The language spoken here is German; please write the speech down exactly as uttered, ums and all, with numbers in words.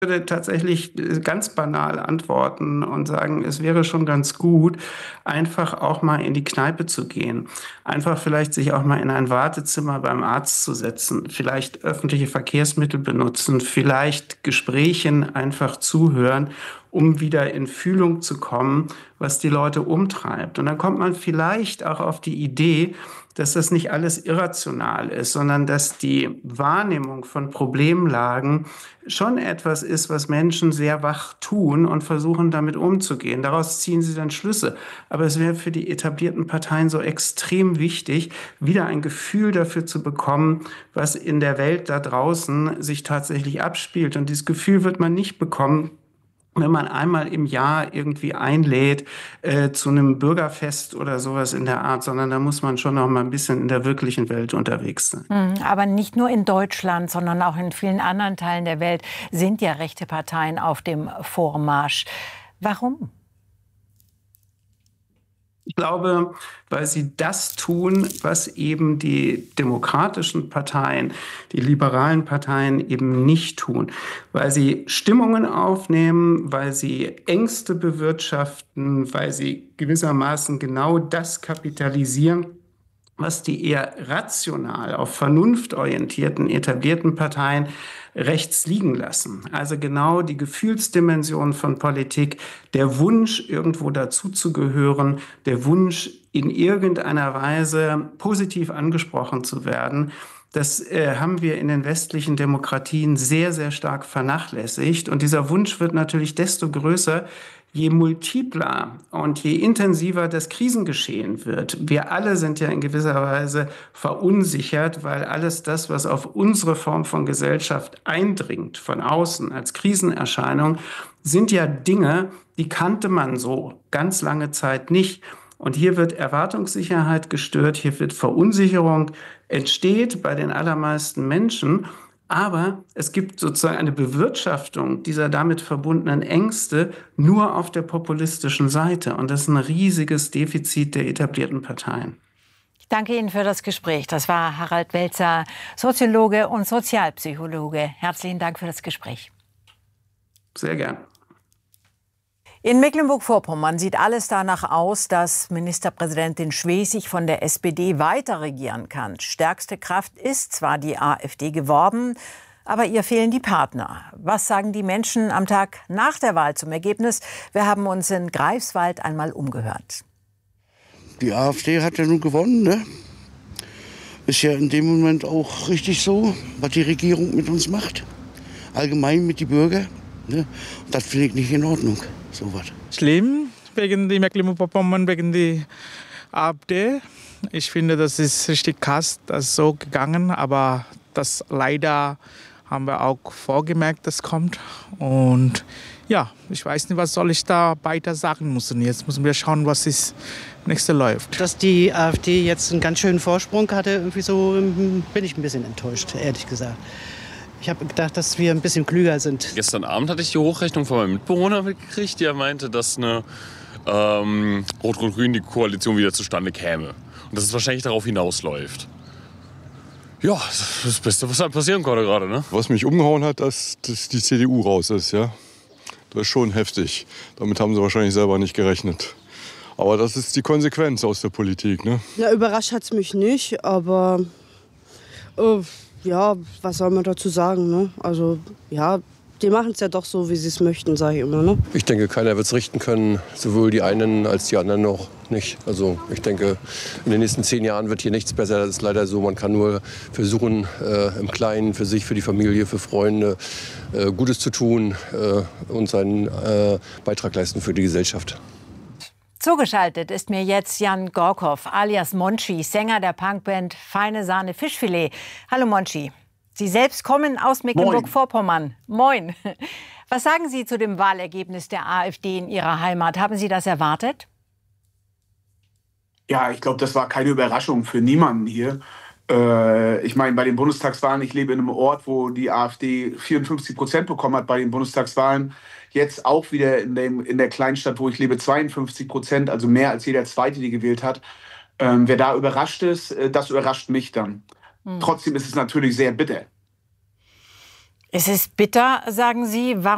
würde tatsächlich ganz banal antworten und sagen, es wäre schon ganz gut, einfach auch mal in die Kneipe zu gehen. Einfach vielleicht sich auch mal in ein Wartezimmer beim Arzt zu setzen, vielleicht öffentliche Verkehrsmittel benutzen, vielleicht Gesprächen einfach zuhören, um wieder in Fühlung zu kommen, was die Leute umtreibt. Und dann kommt man vielleicht auch auf die Idee, dass das nicht alles irrational ist, sondern dass die Wahrnehmung von Problemlagen schon etwas ist, was Menschen sehr wach tun und versuchen, damit umzugehen. Daraus ziehen sie dann Schlüsse. Aber es wäre für die etablierten Parteien so extrem wichtig, wieder ein Gefühl dafür zu bekommen, was in der Welt da draußen sich tatsächlich abspielt. Und dieses Gefühl wird man nicht bekommen, wenn man einmal im Jahr irgendwie einlädt äh, zu einem Bürgerfest oder sowas in der Art, sondern da muss man schon noch mal ein bisschen in der wirklichen Welt unterwegs sein. Mhm, aber nicht nur in Deutschland, sondern auch in vielen anderen Teilen der Welt sind ja rechte Parteien auf dem Vormarsch. Warum? Ich glaube, weil sie das tun, was eben die demokratischen Parteien, die liberalen Parteien eben nicht tun. Weil sie Stimmungen aufnehmen, weil sie Ängste bewirtschaften, weil sie gewissermaßen genau das kapitalisieren, was die eher rational auf Vernunft orientierten, etablierten Parteien rechts liegen lassen. Also genau die Gefühlsdimension von Politik, der Wunsch, irgendwo dazuzugehören, der Wunsch, in irgendeiner Weise positiv angesprochen zu werden. Das äh, haben wir in den westlichen Demokratien sehr, sehr stark vernachlässigt. Und dieser Wunsch wird natürlich desto größer, je multipler und je intensiver das Krisengeschehen wird. Wir alle sind ja in gewisser Weise verunsichert, weil alles das, was auf unsere Form von Gesellschaft eindringt, von außen als Krisenerscheinung, sind ja Dinge, die kannte man so ganz lange Zeit nicht. Und hier wird Erwartungssicherheit gestört, hier wird Verunsicherung entsteht bei den allermeisten Menschen. Aber es gibt sozusagen eine Bewirtschaftung dieser damit verbundenen Ängste nur auf der populistischen Seite. Und das ist ein riesiges Defizit der etablierten Parteien. Ich danke Ihnen für das Gespräch. Das war Harald Welzer, Soziologe und Sozialpsychologe. Herzlichen Dank für das Gespräch. Sehr gern. In Mecklenburg-Vorpommern sieht alles danach aus, dass Ministerpräsidentin Schwesig von der S P D weiter regieren kann. Stärkste Kraft ist zwar die AfD geworden, aber ihr fehlen die Partner. Was sagen die Menschen am Tag nach der Wahl zum Ergebnis? Wir haben uns in Greifswald einmal umgehört. Die AfD hat ja nun gewonnen, ne? Ist ja in dem Moment auch richtig so, was die Regierung mit uns macht. Allgemein mit den Bürgern. Ne? Und das finde ich nicht in Ordnung. So was. Schlimm wegen die Mecklenburg-Vorpommern, wegen die AfD. Ich finde, das ist richtig krass, das ist so gegangen. Aber das leider haben wir auch vorgemerkt, das kommt. Und ja, ich weiß nicht, was soll ich da weiter sagen müssen. Jetzt müssen wir schauen, was das nächste läuft. Dass die AfD jetzt einen ganz schönen Vorsprung hatte, irgendwie so, bin ich ein bisschen enttäuscht, ehrlich gesagt. Ich habe gedacht, dass wir ein bisschen klüger sind. Gestern Abend hatte ich die Hochrechnung von meinem Mitbewohner mitgekriegt, der meinte, dass eine ähm, Rot-Rot-Grün die Koalition wieder zustande käme. Und dass es wahrscheinlich darauf hinausläuft. Ja, das ist das Beste, was halt passieren konnte gerade, ne? Was mich umgehauen hat, dass, dass die C D U raus ist, ja. Das ist schon heftig. Damit haben sie wahrscheinlich selber nicht gerechnet. Aber das ist die Konsequenz aus der Politik, ne? Na, überrascht hat's mich nicht, aber äh, ja, was soll man dazu sagen, ne? Also, ja, die machen es ja doch so, wie sie es möchten, sage ich immer, ne? Ich denke, keiner wird es richten können, sowohl die einen als die anderen noch nicht. Also ich denke, in den nächsten zehn Jahren wird hier nichts besser. Das ist leider so. Man kann nur versuchen, äh, im Kleinen für sich, für die Familie, für Freunde äh, Gutes zu tun äh, und seinen äh, Beitrag leisten für die Gesellschaft. Zugeschaltet ist mir jetzt Jan Gorkow, alias Monchi, Sänger der Punkband Feine Sahne Fischfilet. Hallo Monchi. Sie selbst kommen aus Mecklenburg-Vorpommern. Moin. Was sagen Sie zu dem Wahlergebnis der AfD in Ihrer Heimat? Haben Sie das erwartet? Ja, ich glaube, das war keine Überraschung für niemanden hier. Äh, ich meine, bei den Bundestagswahlen, ich lebe in einem Ort, wo die AfD vierundfünfzig Prozent bekommen hat bei den Bundestagswahlen. Jetzt auch wieder in, dem, in der Kleinstadt, wo ich lebe, zweiundfünfzig Prozent, also mehr als jeder Zweite, die gewählt hat. Ähm, wer da überrascht ist, das überrascht mich dann. Hm. Trotzdem ist es natürlich sehr bitter. Es ist bitter, sagen Sie. Warum